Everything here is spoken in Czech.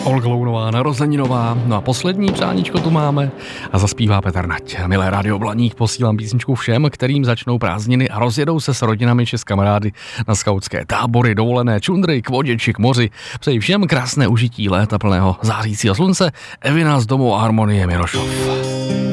Olga Lounová, narozeninová. No a poslední přáníčko tu máme a zaspívá Petr Nať. Milé Rádio Blaník, posílám písničku všem, kterým začnou prázdniny a rozjedou se s rodinami či s kamarády na skautské tábory, dovolené čundry, k vodě či k moři. Přeji všem krásné užití léta plného zářícího slunce. Evina z domu Harmonie Mirošov.